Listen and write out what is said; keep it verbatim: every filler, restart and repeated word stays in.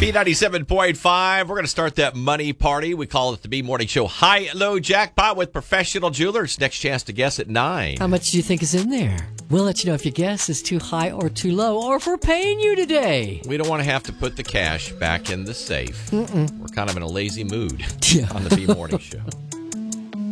B ninety-seven point five. We're going to start that money party. We call it the B Morning Show High-Low Jackpot with Professional Jewelers. Next chance to guess at nine. How much do you think is in there? We'll let you know if your guess is too high or too low, or if we're paying you today. We don't want to have to put the cash back in the safe. Mm-mm. We're kind of in a lazy mood Yeah. on the B Morning Show.